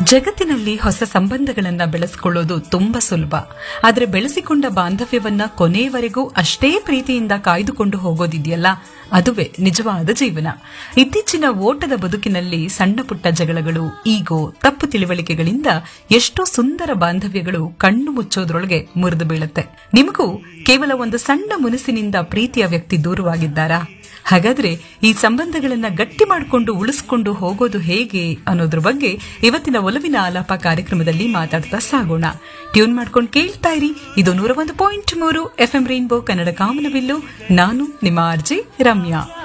ಜಗತ್ತಿನಲ್ಲಿ ಹೊಸ ಸಂಬಂಧಗಳನ್ನ ಬೆಳೆಸಿಕೊಳ್ಳೋದು ತುಂಬಾ ಸುಲಭ. ಆದರೆ ಬೆಳೆಸಿಕೊಂಡ ಬಾಂಧವ್ಯವನ್ನ ಕೊನೆಯವರೆಗೂ ಅಷ್ಟೇ ಪ್ರೀತಿಯಿಂದ ಕಾಯ್ದುಕೊಂಡು ಹೋಗೋದಿದೆಯಲ್ಲ, ಅದುವೇ ನಿಜವಾದ ಜೀವನ. ಇತ್ತೀಚಿನ ಓಟದ ಬದುಕಿನಲ್ಲಿ ಸಣ್ಣ ಪುಟ್ಟ ಜಗಳಗಳು, ಈಗೋ, ತಪ್ಪು ತಿಳಿವಳಿಕೆಗಳಿಂದ ಎಷ್ಟೋ ಸುಂದರ ಬಾಂಧವ್ಯಗಳು ಕಣ್ಣು ಮುಚ್ಚೋದ್ರೊಳಗೆ ಮುರಿದು ಬೀಳುತ್ತೆ. ನಿಮಗೂ ಕೇವಲ ಒಂದು ಸಣ್ಣ ಮುನಿಸಿನಿಂದ ಪ್ರೀತಿಯ ವ್ಯಕ್ತಿ ದೂರವಾಗಿದ್ದಾರಾ? ಹಾಗಾದ್ರೆ ಈ ಸಂಬಂಧಗಳನ್ನ ಗಟ್ಟಿ ಮಾಡಿಕೊಂಡು ಉಳಿಸ್ಕೊಂಡು ಹೋಗೋದು ಹೇಗೆ ಅನ್ನೋದ್ರ ಬಗ್ಗೆ ಇವತ್ತಿನ ಒಲವಿನ ಆಲಾಪ ಕಾರ್ಯಕ್ರಮದಲ್ಲಿ ಮಾತಾಡ್ತಾ ಸಾಗೋಣ. ಟ್ಯೂನ್ ಮಾಡ್ಕೊಂಡು ಕೇಳ್ತಾ ಇರಿ. ಇದು 101.3 FM ರೈನ್ಬೋ ಕನ್ನಡ ಕಾಮನಬಿಲ್ಲು. ನಾನು ನಿಮ್ಮ ಆರ್ಜೆ ರಮ್ಯಾ.